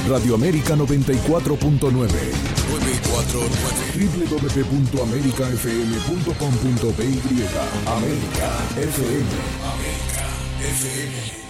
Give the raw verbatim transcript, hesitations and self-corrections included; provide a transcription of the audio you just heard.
Radio América noventa y cuatro punto nueve. nueve cuatro nueve. doble u doble u doble u punto america f m punto com punto b y. América F M. América F M.